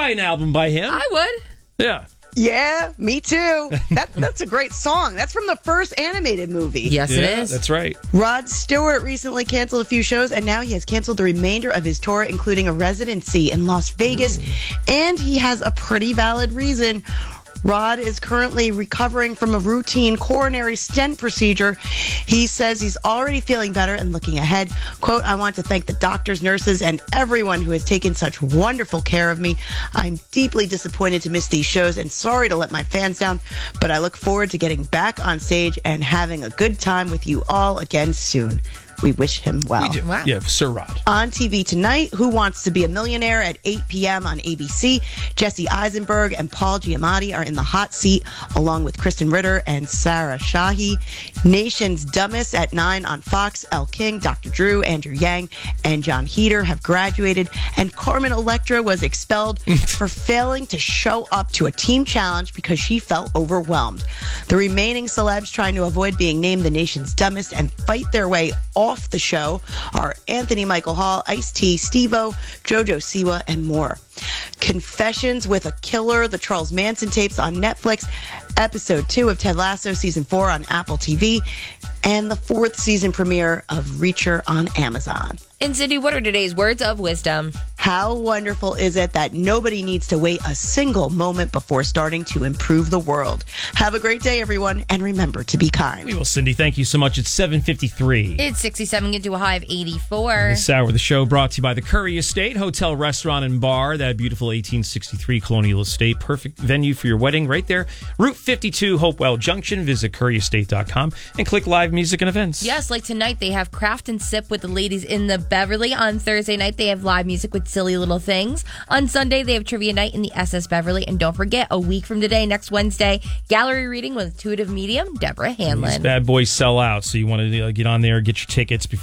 buy an album by him. I would. Yeah. Yeah, me too. That's a great song. That's from the first animated movie. Yes, it is. That's right. Rod Stewart recently canceled a few shows, and now he has canceled the remainder of his tour, including a residency in Las Vegas. And he has a pretty valid reason. Rod is currently recovering from a routine coronary stent procedure. He says he's already feeling better and looking ahead. Quote, I want to thank the doctors, nurses, and everyone who has taken such wonderful care of me. I'm deeply disappointed to miss these shows and sorry to let my fans down, but I look forward to getting back on stage and having a good time with you all again soon. We wish him well. We do. Wow. Yeah, Sir Rod. On TV tonight, Who Wants to Be a Millionaire at 8 p.m. on ABC. Jesse Eisenberg and Paul Giamatti are in the hot seat, along with Kristen Ritter and Sarah Shahi. Nation's Dumbest at 9 on Fox. Elle King, Dr. Drew, Andrew Yang, and John Heder have graduated, and Carmen Electra was expelled for failing to show up to a team challenge because she felt overwhelmed. The remaining celebs trying to avoid being named the nation's dumbest and fight their way off the show are Anthony Michael Hall, Ice-T, Steve-O, JoJo Siwa, and more. Confessions with a Killer, the Charles Manson tapes on Netflix, episode 2 of Ted Lasso, season 4 on Apple TV, and the 4th season premiere of Reacher on Amazon. And Cindy, what are today's words of wisdom? How wonderful is it that nobody needs to wait a single moment before starting to improve the world? Have a great day, everyone, and remember to be kind. We will, Cindy. Thank you so much. It's 7:53. It's 67, get to a high of 84. This hour of the show brought to you by the Curry Estate Hotel, Restaurant, and Bar. That beautiful 1863 colonial estate. Perfect venue for your wedding right there. Route 52, Hopewell Junction. Visit curryestate.com and click live music and events. Yes, like tonight they have Craft and Sip with the ladies in the Beverly. On Thursday night they have live music with Silly Little Things. On Sunday they have trivia night in the SS Beverly. And don't forget, a week from today, next Wednesday, gallery reading with intuitive medium Deborah Hanlon. These bad boys sell out, so you want to get on there, get your tickets before